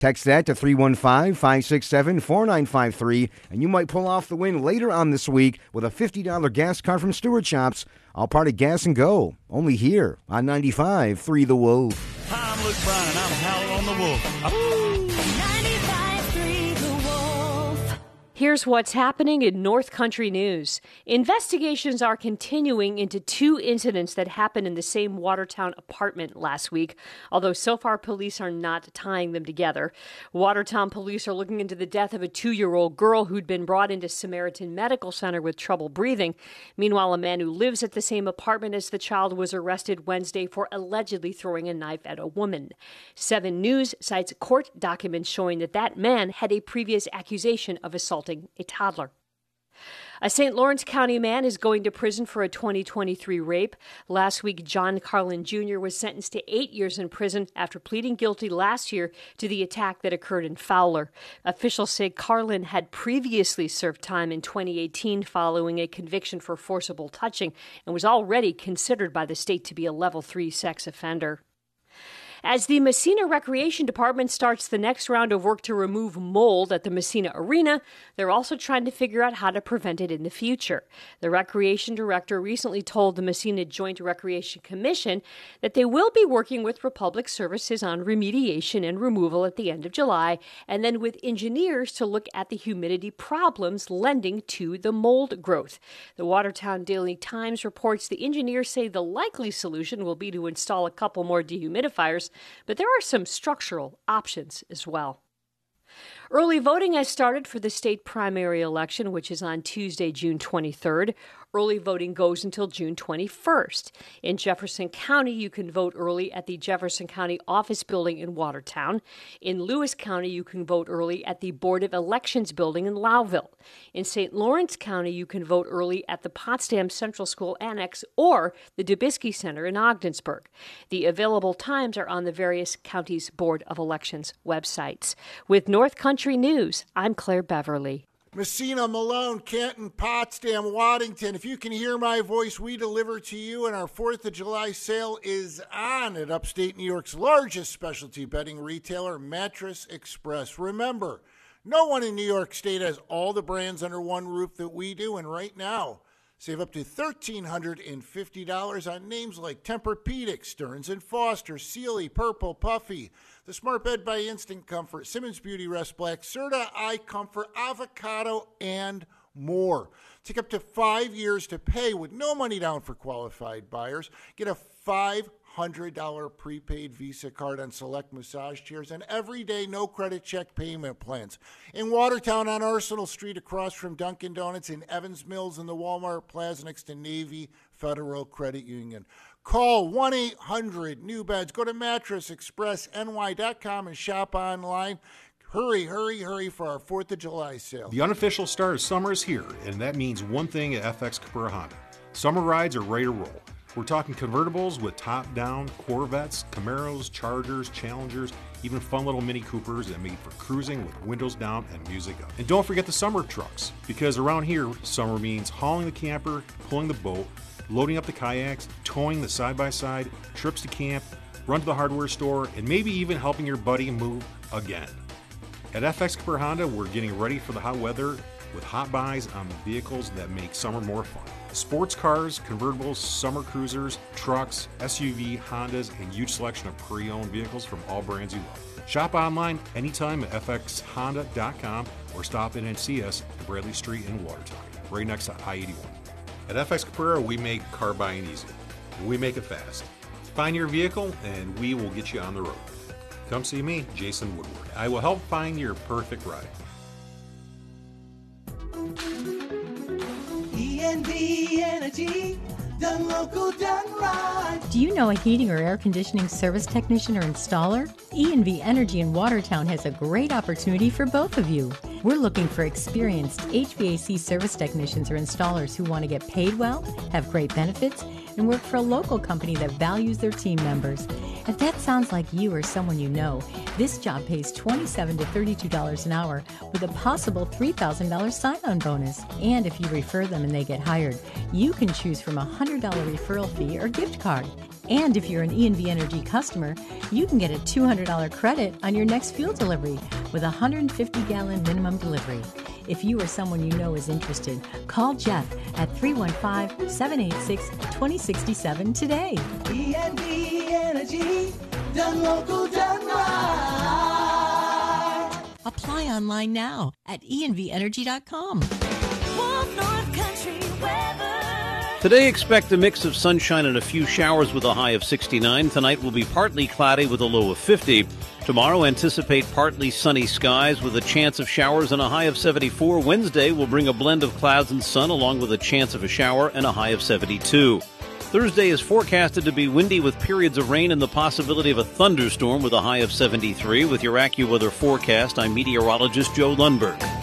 Text that to 315-567-4953, and you might pull off the win later on this week with a $50 gas card from Stewart Shops, all part of Gas and Go, only here on 95.3 The Wolf. Hi, I'm Luke Bryan, and I'm Howling on the Wolf. 95.3 The Wolf. Here's what's happening in North Country news. Investigations are continuing into two incidents that happened in the same Watertown apartment last week, although so far police are not tying them together. Watertown police are looking into the death of a 2-year-old girl who'd been brought into Samaritan Medical Center with trouble breathing. Meanwhile, a man who lives at the same apartment as the child was arrested Wednesday for allegedly throwing a knife at a woman. 7 News cites court documents showing that man had a previous accusation of assaulting a toddler. A St. Lawrence County man is going to prison for a 2023 rape. Last week, John Carlin Jr. was sentenced to 8 years in prison after pleading guilty last year to the attack that occurred in Fowler. Officials say Carlin had previously served time in 2018 following a conviction for forcible touching and was already considered by the state to be a level 3 sex offender. As the Massena Recreation Department starts the next round of work to remove mold at the Massena Arena, they're also trying to figure out how to prevent it in the future. The recreation director recently told the Massena Joint Recreation Commission that they will be working with Republic Services on remediation and removal at the end of July, and then with engineers to look at the humidity problems lending to the mold growth. The Watertown Daily Times reports the engineers say the likely solution will be to install a couple more dehumidifiers, but there are some structural options as well. Early voting has started for the state primary election, which is on Tuesday, June 23rd. Early voting goes until June 21st. In Jefferson County, you can vote early at the Jefferson County Office Building in Watertown. In Lewis County, you can vote early at the Board of Elections Building in Lowville. In St. Lawrence County, you can vote early at the Potsdam Central School Annex or the Dubisky Center in Ogdensburg. The available times are on the various counties' Board of Elections websites. With North Country News, I'm Claire Beverly. Massena, Malone, Canton, Potsdam, Waddington. If you can hear my voice, we deliver to you, and our 4th of July sale is on at upstate New York's largest specialty bedding retailer, Mattress Express. Remember, no one in New York State has all the brands under one roof that we do, and right now, save up to $1,350 on names like Tempur-Pedic, Stearns & Foster, Sealy, Purple, Puffy, the Smart Bed by Instant Comfort, Simmons Beauty Rest Black, Serta Eye Comfort, Avocado, and more. Take up to 5 years to pay with no money down for qualified buyers. Get a $500 prepaid Visa card on select massage chairs and everyday no credit check payment plans. In Watertown on Arsenal Street across from Dunkin' Donuts, in Evans Mills in the Walmart Plaza next to Navy Federal Credit Union. Call 1-800-NEW-BEDS. Go to mattressexpressny.com and shop online. Hurry, hurry, hurry for our 4th of July sale. The unofficial start of summer is here, and that means one thing at FX Capura Honda. Summer rides are ready to roll. We're talking convertibles with top-down, Corvettes, Camaros, Chargers, Challengers, even fun little Mini Coopers that made for cruising with windows down and music up. And don't forget the summer trucks, because around here, summer means hauling the camper, pulling the boat, loading up the kayaks, towing the side-by-side, trips to camp, run to the hardware store, and maybe even helping your buddy move again. At FX Capura Honda, we're getting ready for the hot weather with hot buys on the vehicles that make summer more fun. Sports cars, convertibles, summer cruisers, trucks, SUV, Hondas, and huge selection of pre-owned vehicles from all brands you love. Shop online anytime at fxhonda.com or stop in and see us at Bradley Street in Watertown, right next to I-81. At FX Capura, we make car buying easy, and we make it fast. Find your vehicle, and we will get you on the road. Come see me, Jason Woodward. I will help find your perfect ride. E&B Energy, done local, done right. Do you know a heating or air conditioning service technician or installer? E&B Energy in Watertown has a great opportunity for both of you. We're looking for experienced HVAC service technicians or installers who want to get paid well, have great benefits, and work for a local company that values their team members. If that sounds like you or someone you know, this job pays $27 to $32 an hour with a possible $3,000 sign-on bonus. And if you refer them and they get hired, you can choose from a $100 referral fee or gift card. And if you're an ENV Energy customer, you can get a $200 credit on your next fuel delivery with a 150-gallon minimum delivery. If you or someone you know is interested, call Jeff at 315-786-2067 today. ENV Energy, done local, done right. Apply online now at envenergy.com. Wolf North Country weather. Today, expect a mix of sunshine and a few showers with a high of 69. Tonight will be partly cloudy with a low of 50. Tomorrow, anticipate partly sunny skies with a chance of showers and a high of 74. Wednesday will bring a blend of clouds and sun along with a chance of a shower and a high of 72. Thursday is forecasted to be windy with periods of rain and the possibility of a thunderstorm with a high of 73. With your AccuWeather forecast, I'm meteorologist Joe Lundberg.